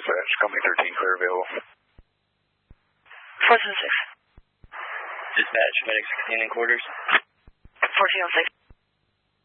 Dispatch, Company 13, clear available. 476. Dispatch, medic 16 in quarters. 1406.